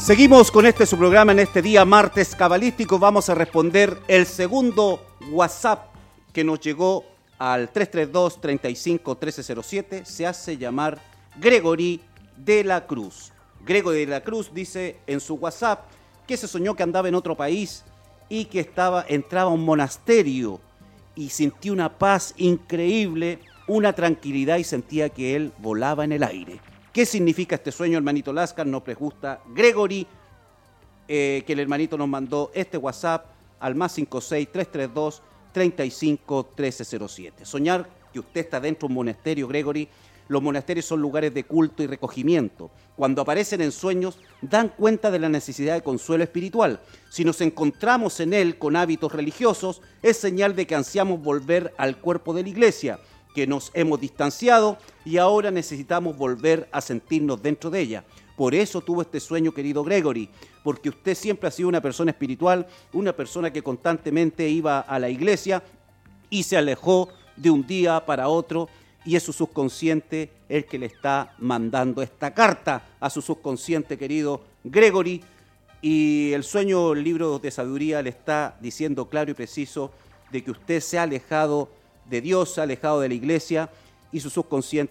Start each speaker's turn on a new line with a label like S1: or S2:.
S1: Seguimos con su programa en este día martes cabalístico. Vamos a responder el segundo WhatsApp que nos llegó al 332-35-1307. Se hace llamar Gregory de la Cruz. Gregory de la Cruz dice en su WhatsApp que se soñó que andaba en otro país y que entraba a un monasterio y sintió una paz increíble, una tranquilidad y sentía que él volaba en el aire. ¿Qué significa este sueño, hermanito Lascar? Nos pregunta Gregory, que el hermanito nos mandó este WhatsApp al +56 332 35 1307. Soñar que usted está dentro de un monasterio, Gregory. Los monasterios son lugares de culto y recogimiento. Cuando aparecen en sueños, dan cuenta de la necesidad de consuelo espiritual. Si nos encontramos en él con hábitos religiosos, es señal de que ansiamos volver al cuerpo de la iglesia, que nos hemos distanciado y ahora necesitamos volver a sentirnos dentro de ella. Por eso tuvo este sueño, querido Gregory, porque usted siempre ha sido una persona espiritual, una persona que constantemente iba a la iglesia y se alejó de un día para otro, y es su subconsciente el que le está mandando esta carta a su subconsciente, querido Gregory, y el sueño, el libro de sabiduría, le está diciendo claro y preciso de que usted se ha alejado de Dios, se ha alejado de la iglesia, y su subconsciente